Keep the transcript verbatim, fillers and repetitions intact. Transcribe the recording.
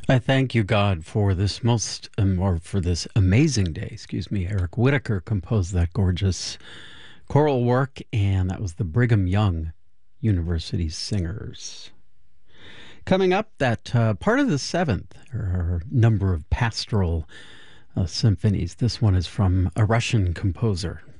I thank you, God, for this most, um, or for this amazing day. Excuse me. Eric Whitacre composed that gorgeous choral work, and that was the Brigham Young University Singers. Coming up, that uh, part of the seventh, or number of pastoral uh, symphonies. This one is from a Russian composer